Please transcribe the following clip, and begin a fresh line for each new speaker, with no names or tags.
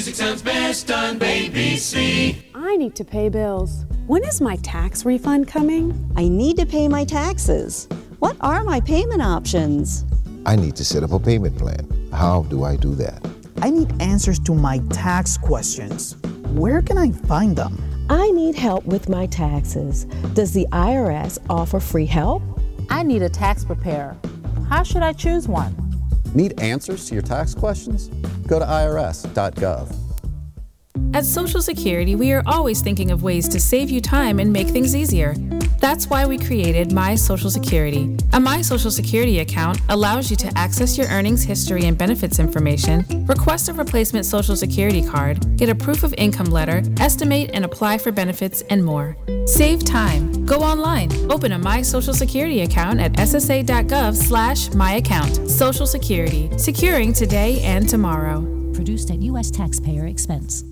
music sounds best on ABC.
I need to pay bills. When is my tax refund coming?
I need to pay my taxes. What are my payment options?
I need to set up a payment plan. How do I do that?
I need answers to my tax questions. Where can I find them?
I need help with my taxes. Does the IRS offer free help?
I need a tax preparer. How should I choose one?
Need answers to your tax questions? Go to irs.gov.
At Social Security, we are always thinking of ways to save you time and make things easier. That's why we created My Social Security. A My Social Security account allows you to access your earnings history and benefits information, request a replacement Social Security card, get a proof of income letter, estimate and apply for benefits, and more. Save time. Go online. Open a My Social Security account at ssa.gov/myaccount. Social Security. Securing today and tomorrow.
Produced at U.S. taxpayer expense.